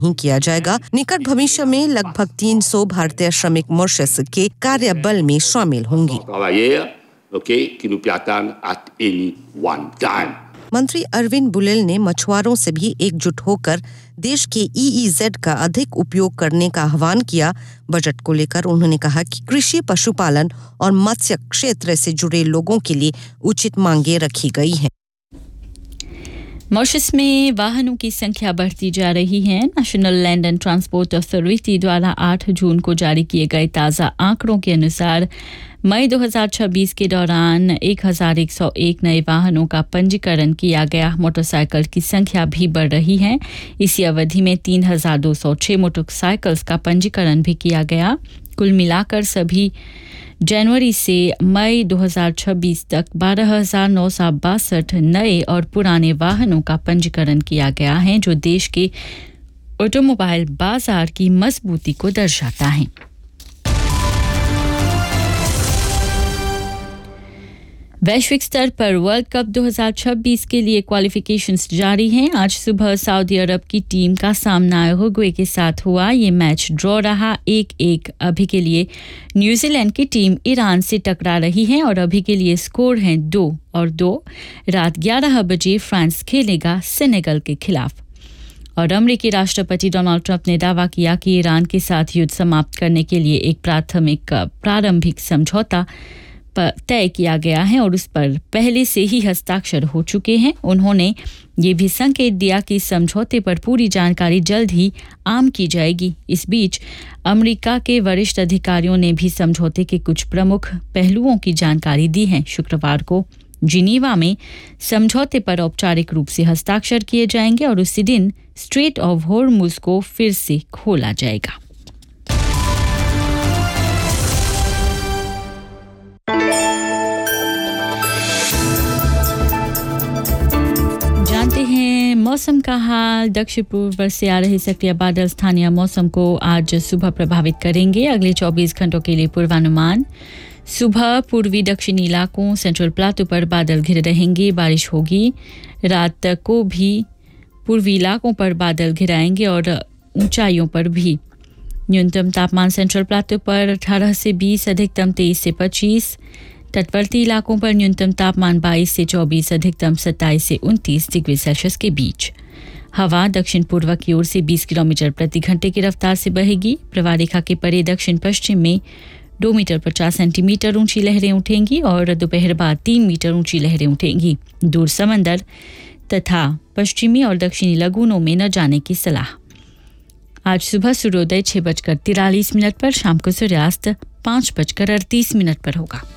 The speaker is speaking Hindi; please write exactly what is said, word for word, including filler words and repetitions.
नहीं किया जाएगा। निकट भविष्य में लगभग तीन सौ भारतीय श्रमिक मॉरिशस के कार्यबल में शामिल होंगे। मंत्री अरविंद बुलेल ने मछुआरों से भी एकजुट होकर देश के ईईजेड का अधिक उपयोग करने का आह्वान किया। बजट को लेकर उन्होंने कहा कि कृषि, पशुपालन और मत्स्य क्षेत्र से जुड़े लोगों के लिए उचित मांगे रखी गई हैं। मॉरिशस में वाहनों की संख्या बढ़ती जा रही है। National land and transport authority द्वारा आठ जून को जारी किए गए ताज़ा आंकड़ों के अनुसार मई दो हज़ार छब्बीस के दौरान एक हज़ार एक सौ एक नए वाहनों का पंजीकरण किया गया। मोटरसाइकिल की संख्या भी बढ़ रही है। इसी अवधि में तीन हज़ार दो सौ छह मोटरसाइकिल्स का पंजीकरण भी किया गया। कुल मिलाकर सभी जनवरी से मई दो हज़ार छब्बीस तक बारह हज़ार नौ सौ बासठ नए और पुराने वाहनों का पंजीकरण किया गया है, जो देश के ऑटोमोबाइल बाजार की मजबूती को दर्शाता है। वैश्विक स्तर पर वर्ल्ड कप दो हज़ार छब्बीस के लिए क्वालिफिकेशंस जारी हैं। आज सुबह सऊदी अरब की टीम का सामना उरुग्वे के साथ हुआ। ये मैच ड्रॉ रहा, एक एक। अभी के लिए न्यूजीलैंड की टीम ईरान से टकरा रही है और अभी के लिए स्कोर हैं दो और दो। रात ग्यारह बजे फ्रांस खेलेगा सेनेगल के खिलाफ। और अमेरिकी राष्ट्रपति डोनाल्ड ट्रंप ने दावा किया कि ईरान के साथ युद्ध समाप्त करने के लिए एक प्राथमिक प्रारंभिक समझौता तय किया गया है और उस पर पहले से ही हस्ताक्षर हो चुके हैं। उन्होंने ये भी संकेत दिया कि समझौते पर पूरी जानकारी जल्द ही आम की जाएगी। इस बीच अमेरिका के वरिष्ठ अधिकारियों ने भी समझौते के कुछ प्रमुख पहलुओं की जानकारी दी है। शुक्रवार को जिनीवा में समझौते पर औपचारिक रूप से हस्ताक्षर किए जाएंगे और उसी दिन स्ट्रेट ऑफ हॉर्मुज को फिर से खोला जाएगा। जानते हैं मौसम का हाल। दक्षिण पूर्व से आ रहे सक्रिय बादल स्थानीय मौसम को आज सुबह प्रभावित करेंगे। अगले चौबीस घंटों के लिए पूर्वानुमान। सुबह पूर्वी दक्षिणी इलाकों सेंट्रल प्लाटू पर बादल घिरे रहेंगे, बारिश होगी। रात को भी पूर्वी इलाकों पर बादल घिराएंगे और ऊंचाइयों पर भी। न्यूनतम तापमान सेंट्रल प्लाटू पर अठारह से बीस, अधिकतम तेईस से पच्चीस। तटवर्ती इलाकों पर न्यूनतम तापमान बाईस से चौबीस, अधिकतम सत्ताईस से उनतीस डिग्री सेल्सियस के बीच। हवा दक्षिण पूर्व की ओर से बीस किलोमीटर प्रति घंटे की रफ्तार से बहेगी। प्रवाह रेखा के परे दक्षिण पश्चिम में दो मीटर पचास सेंटीमीटर ऊंची लहरें उठेंगी और दोपहर बाद तीन मीटर ऊंची लहरें उठेंगी। दूर समंदर तथा पश्चिमी और दक्षिणी लगूनों में न जाने की सलाह। आज सुबह सूर्योदय छह बजकर तिरालीस मिनट पर, शाम को सूर्यास्त पाँच बजकर अड़तीस मिनट पर होगा।